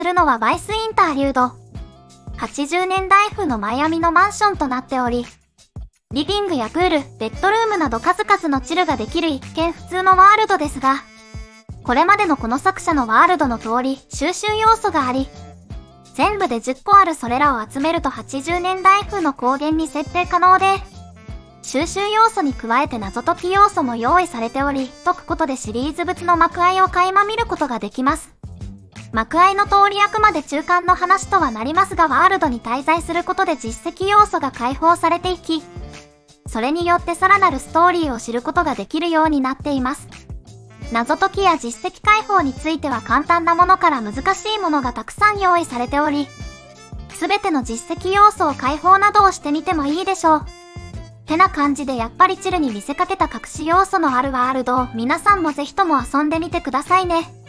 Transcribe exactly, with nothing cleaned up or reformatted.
するのはバイスインターリュード。はちじゅうねんだい風のマイアミのマンションとなっており、リビングやプール、ベッドルームなど数々のチルができる一見普通のワールドですが、これまでのこの作者のワールドの通り収集要素があり、全部でじゅっこあるそれらを集めるとはちじゅうねんだい風の光源に設定可能で、収集要素に加えて謎解き要素も用意されており、解くことでシリーズ物の幕合いを垣間見ることができます。幕合いの通りあくまで中間の話とはなりますが、ワールドに滞在することで実績要素が解放されていき、それによってさらなるストーリーを知ることができるようになっています。謎解きや実績解放については簡単なものから難しいものがたくさん用意されており、すべての実績要素を解放などをしてみてもいいでしょう。てな感じでやっぱりチルに見せかけた隠し要素のあるワールドを皆さんもぜひとも遊んでみてくださいね。